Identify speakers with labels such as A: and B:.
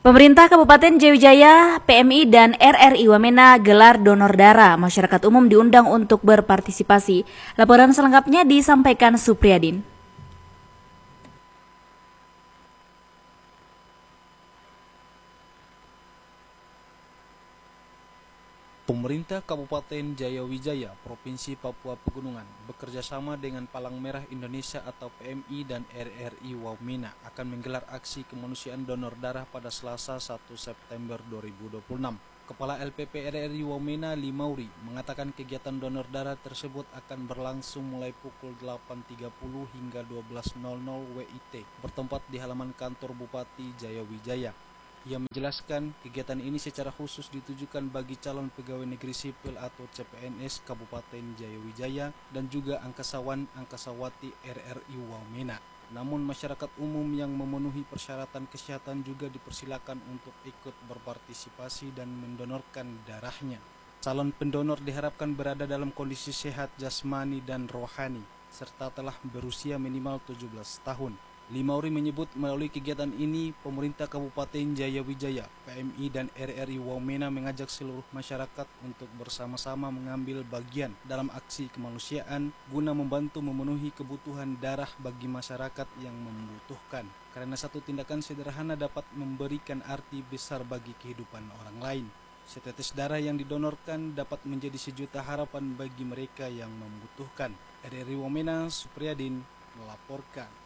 A: Pemerintah Kabupaten Jayawijaya, PMI, dan RRI Wamena gelar donor darah. Masyarakat umum diundang untuk berpartisipasi. Laporan selengkapnya disampaikan Supriyadin.
B: Pemerintah Kabupaten Jayawijaya, Provinsi Papua Pegunungan, bekerjasama dengan Palang Merah Indonesia atau PMI dan RRI Wamena akan menggelar aksi kemanusiaan donor darah pada Selasa 1 September 2026. Kepala LPP RRI Wamena Limauri mengatakan kegiatan donor darah tersebut akan berlangsung mulai pukul 8.30 hingga 12.00 WIT, bertempat di halaman kantor Bupati Jayawijaya. Ia menjelaskan kegiatan ini secara khusus ditujukan bagi calon pegawai negeri sipil atau CPNS Kabupaten Jayawijaya dan juga angkasawan-angkasawati RRI Wamena. Namun masyarakat umum yang memenuhi persyaratan kesehatan juga dipersilakan untuk ikut berpartisipasi dan mendonorkan darahnya. Calon pendonor diharapkan berada dalam kondisi sehat jasmani dan rohani, serta telah berusia minimal 17 tahun. Limauri menyebut melalui kegiatan ini, pemerintah Kabupaten Jayawijaya, PMI dan RRI Wamena mengajak seluruh masyarakat untuk bersama-sama mengambil bagian dalam aksi kemanusiaan guna membantu memenuhi kebutuhan darah bagi masyarakat yang membutuhkan. Karena satu tindakan sederhana dapat memberikan arti besar bagi kehidupan orang lain. Setetes darah yang didonorkan dapat menjadi sejuta harapan bagi mereka yang membutuhkan. RRI Wamena, Supriyadin melaporkan.